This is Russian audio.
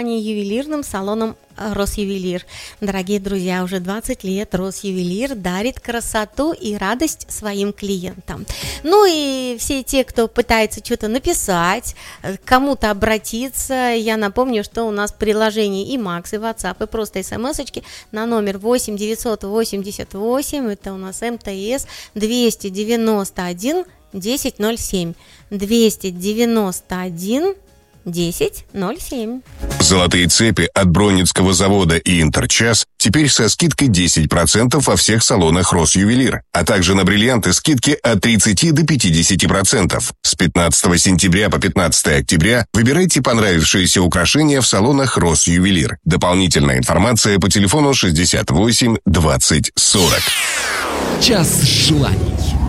название ювелирным салоном Росювелир. Дорогие друзья, уже 20 лет Росювелир дарит красоту и радость своим клиентам. Ну и все те, кто пытается что-то написать, к кому-то обратиться, я напомню, что у нас приложение и Макс, и WhatsApp, и просто смс-очки на номер 8 988, это у нас МТС 291 1007. 291 1007. Золотые цепи от Бронницкого завода и Интерчас теперь со скидкой 10% во всех салонах Росювелир, а также на бриллианты скидки от 30 до 50%. С 15 сентября по 15 октября выбирайте понравившиеся украшения в салонах Росювелир. Дополнительная информация по телефону 68 20 40. Час желаний.